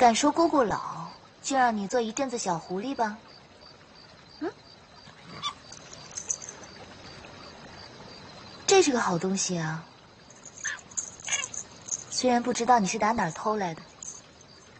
敢说姑姑老，就让你做一阵子小狐狸吧。嗯，这是个好东西啊。虽然不知道你是打哪儿偷来的。